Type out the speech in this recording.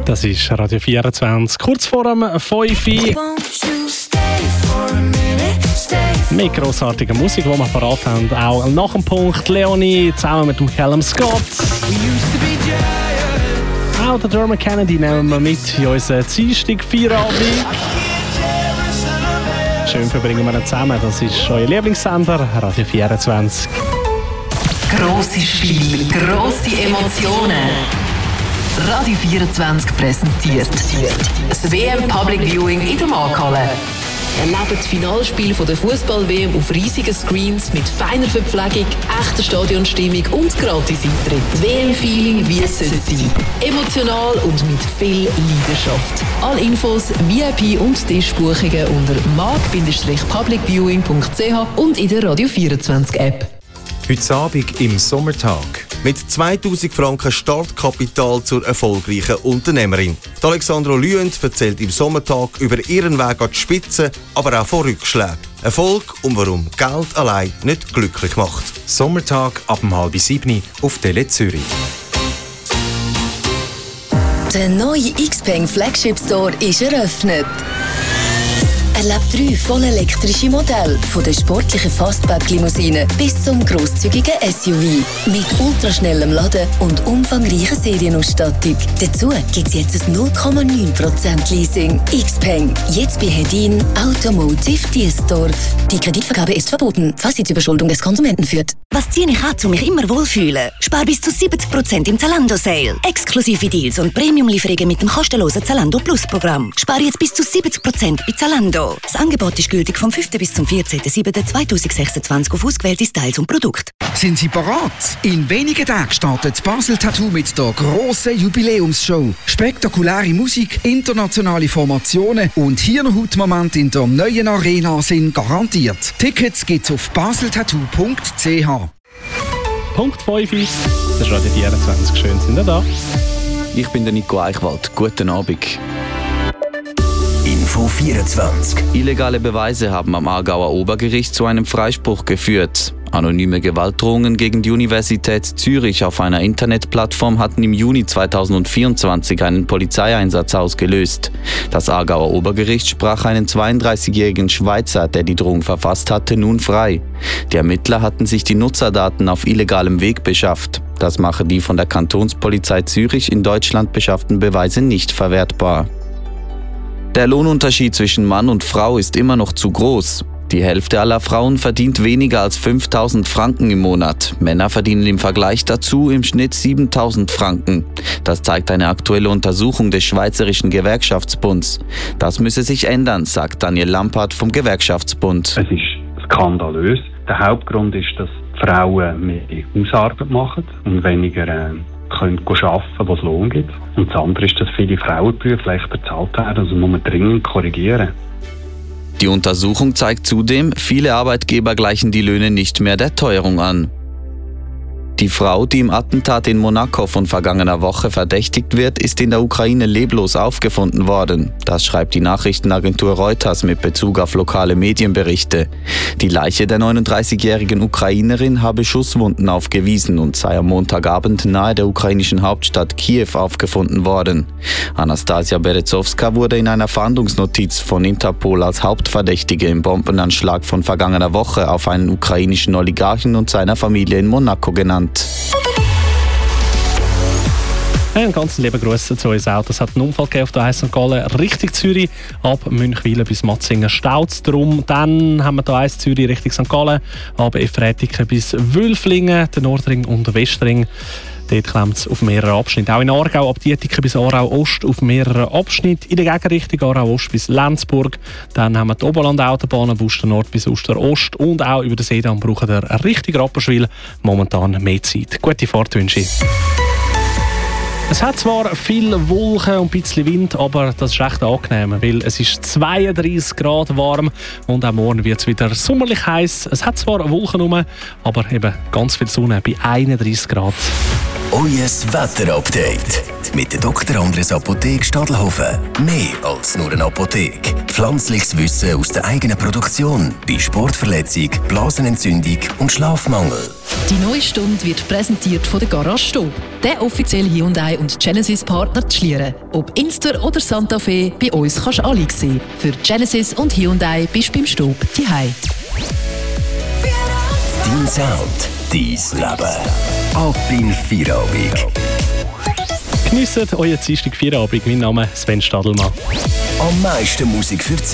Das ist Radio 24, kurz vor dem 5 Uhr. Mehr grossartige Musik, die wir parat haben, auch nach dem Punkt. Leonie zusammen mit dem Callum Scott. Auch der Dermot Kennedy nehmen wir mit in unseren Dienstag-Feierabend. Schön verbringen wir ihn zusammen. Das ist euer Lieblingssender, Radio 24. Grosse Spiele, grosse Emotionen. Radio 24 präsentiert das WM Public Viewing in der Markthalle. Erlebt das Finalspiel der Fußball-WM auf riesigen Screens mit feiner Verpflegung, echter Stadionstimmung und Gratis-Eintritt. Das WM-Feeling, wie es sollte sein. Emotional und mit viel Leidenschaft. Alle Infos, VIP und Tischbuchungen unter mag-publicviewing.ch und in der Radio 24-App. Heute Abend im Sommertag. Mit 2000 Franken Startkapital zur erfolgreichen Unternehmerin. Die Alexandra Lüend erzählt im Sommertag über ihren Weg an die Spitze, aber auch von Rückschlägen. Erfolg und warum Geld allein nicht glücklich macht. Sommertag ab 6:30 auf Tele Zürich. Der neue Xpeng Flagship Store ist eröffnet. Erlebt 3 voll elektrische Modelle, von der sportlichen Fastback-Limousine bis zum grosszügigen SUV. Mit ultraschnellem Laden und umfangreicher Serienausstattung. Dazu gibt es jetzt ein 0,9% Leasing. Xpeng, jetzt bei Hedin Automotive Diesdorf. Die Kreditvergabe ist verboten, falls sie zur Überschuldung des Konsumenten führt. Was ziehe ich an, um mich immer wohlfühlen? Spar bis zu 70% im Zalando-Sale. Exklusive Deals und Premium-Lieferungen mit dem kostenlosen Zalando Plus-Programm. Spar jetzt bis zu 70% bei Zalando. Das Angebot ist gültig vom 5. bis zum 14.07.2026 auf ausgewählte Styles und Produkte. Sind Sie bereit? In wenigen Tagen startet das Basel Tattoo mit der grossen Jubiläumsshow. Spektakuläre Musik, internationale Formationen und Hirnhautmomente in der neuen Arena sind garantiert. Tickets gibt's auf baseltattoo.ch. Punkt 5 ist, das ist Radio 24, schön sind ihr da. Ich bin der Nico Eichwald, guten Abend. Info 24. Illegale Beweise haben am Aargauer Obergericht zu einem Freispruch geführt. Anonyme Gewaltdrohungen gegen die Universität Zürich auf einer Internetplattform hatten im Juni 2024 einen Polizeieinsatz ausgelöst. Das Aargauer Obergericht sprach einen 32-jährigen Schweizer, der die Drohung verfasst hatte, nun frei. Die Ermittler hatten sich die Nutzerdaten auf illegalem Weg beschafft. Das mache die von der Kantonspolizei Zürich in Deutschland beschafften Beweise nicht verwertbar. Der Lohnunterschied zwischen Mann und Frau ist immer noch zu groß. Die Hälfte aller Frauen verdient weniger als 5.000 Franken im Monat. Männer verdienen im Vergleich dazu im Schnitt 7.000 Franken. Das zeigt eine aktuelle Untersuchung des Schweizerischen Gewerkschaftsbunds. Das müsse sich ändern, sagt Daniel Lampert vom Gewerkschaftsbund. Es ist skandalös. Der Hauptgrund ist, dass Frauen mehr Hausarbeit machen und weniger können arbeiten, wo es Lohn gibt. Und das andere ist, dass viele Frauenberufe schlechter bezahlt werden. Also muss man dringend korrigieren. Die Untersuchung zeigt zudem, viele Arbeitgeber gleichen die Löhne nicht mehr der Teuerung an. Die Frau, die im Attentat in Monaco von vergangener Woche verdächtigt wird, ist in der Ukraine leblos aufgefunden worden. Das schreibt die Nachrichtenagentur Reuters mit Bezug auf lokale Medienberichte. Die Leiche der 39-jährigen Ukrainerin habe Schusswunden aufgewiesen und sei am Montagabend nahe der ukrainischen Hauptstadt Kiew aufgefunden worden. Anastasia Berezowska wurde in einer Fahndungsnotiz von Interpol als Hauptverdächtige im Bombenanschlag von vergangener Woche auf einen ukrainischen Oligarchen und seiner Familie in Monaco genannt. Einen ganz lieben Gruß zu uns auch. Es hat einen Unfall auf der A1 St. Gallen Richtung Zürich, ab Münchwilen bis Matzingen staut drum. Dann haben wir die A1 Zürich Richtung St. Gallen, ab Efretiken bis Wülflingen, den Nordring und den Westring. Dort klemmt es auf mehreren Abschnitten. Auch in Aargau ab Dietiken bis Aarau-Ost auf mehreren Abschnitten. In der Gegenrichtung Aarau-Ost bis Lenzburg. Dann haben wir die Oberland-Autobahnen Uster-Nord bis Uster-Ost. Und auch über den Seedamm brauchen wir Richtung Rapperswil momentan mehr Zeit. Gute Fahrt wünsche ich. Es hat zwar viel Wolken und ein bisschen Wind, aber das ist recht angenehm, weil es ist 32 Grad warm und auch morgen wird es wieder sommerlich heiß. Es hat zwar Wolken rum, aber eben ganz viel Sonne bei 31 Grad. Euer Wetterupdate. mit der Dr. Andres Apotheke Stadelhofen. Mehr als nur eine Apotheke. Pflanzliches Wissen aus der eigenen Produktion bei Sportverletzung, Blasenentzündung und Schlafmangel. Die neue Stunde wird präsentiert von der Garage Stob, der offizielle Hyundai und Genesis-Partner zu Schlieren. Ob Inster oder Santa Fe, bei uns kannst du alle sehen. Für Genesis und Hyundai bist du beim Stob daheim. Dein Sound, dein Leben. Ab in Feierabend. Geniessen euren Dienstag Feierabend. Mein Name ist Sven Stadelmann. Am meisten Musik für die